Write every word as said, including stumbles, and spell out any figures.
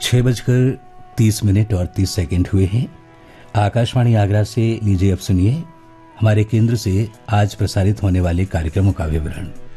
छह बजकर तीस मिनट और तीस सेकंड हुए हैं। आकाशवाणी आगरा से लीजिए अब सुनिए हमारे केंद्र से आज प्रसारित होने वाले कार्यक्रमों का विवरण।